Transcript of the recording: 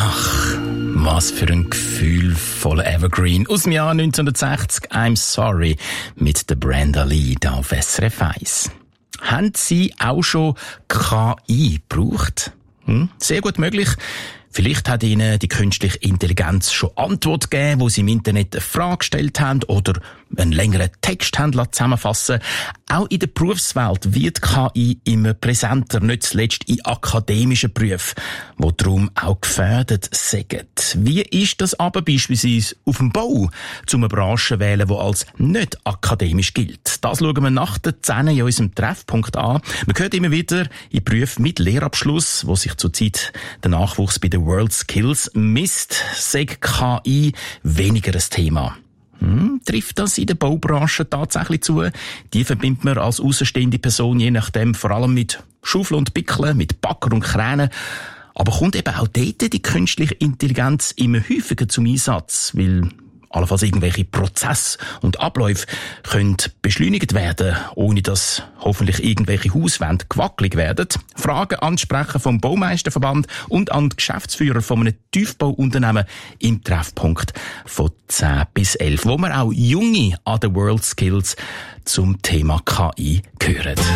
Ach, was für ein gefühlvoller Evergreen. Aus dem Jahr 1960, I'm Sorry, mit der Brenda Lee da auf SRF 1. Haben Sie auch schon KI gebraucht? Sehr gut möglich. Vielleicht hat Ihnen die künstliche Intelligenz schon Antwort gegeben, wo Sie im Internet eine Frage gestellt haben oder einen längeren Text haben zusammenfassen. Auch in der Berufswelt wird KI immer präsenter, nicht zuletzt in akademischen Berufen, die darum auch gefördert sind. Wie ist das aber beispielsweise auf dem Bau, zum eine Branche wählen, die als nicht akademisch gilt? Das schauen wir nach der 10 in unserem Treffpunkt an. Man hört immer wieder in Berufen mit Lehrabschluss, wo sich zurzeit der Nachwuchs bei den World Skills misst, sagt KI weniger ein Thema. Trifft das in der Baubranche tatsächlich zu? Die verbindet man als außenstehende Person je nachdem vor allem mit Schaufeln und Pickeln, mit Bagger und Kränen. Aber kommt eben auch dort die künstliche Intelligenz immer häufiger zum Einsatz, weil allenfalls irgendwelche Prozesse und Abläufe können beschleunigt werden, ohne dass hoffentlich irgendwelche Hauswände gewackelig werden. Fragen ansprechen vom Baumeisterverband und an die Geschäftsführer von einem Tiefbauunternehmen im Treffpunkt von 10 bis 11, wo wir auch Junge an den World Skills zum Thema KI hören.